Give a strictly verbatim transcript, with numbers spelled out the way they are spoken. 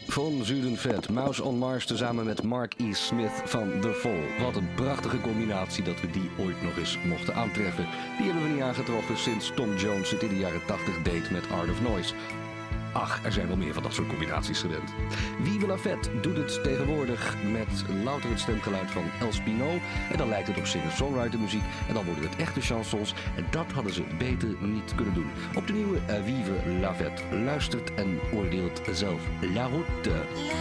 Von Zuidenvet, Mouse on Mars tezamen met Mark E. Smith van The Fall. Wat een prachtige combinatie dat we die ooit nog eens mochten aantreffen. Die hebben we niet aangetroffen sinds Tom Jones het in de jaren tachtig deed met Art of Noise. Ach, er zijn wel meer van dat soort combinaties gewend. Vive la Fête doet het tegenwoordig met louter het stemgeluid van El Spino. En dan lijkt het op singer-songwriter muziek. En dan worden het echte chansons. En dat hadden ze beter niet kunnen doen. Op de nieuwe Vive la Fête luistert en oordeelt zelf. La Route.